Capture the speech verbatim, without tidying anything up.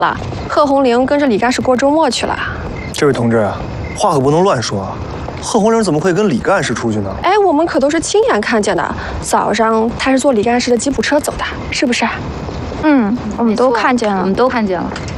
了，贺红玲跟着李干事过周末去了。 这位同志，话可不能乱说啊！贺红玲怎么会跟李干事出去呢？ 哎，我们可都是亲眼看见的。早上他是坐李干事的吉普车走的，是不是？ 嗯，我们都看见了，我们都看见了。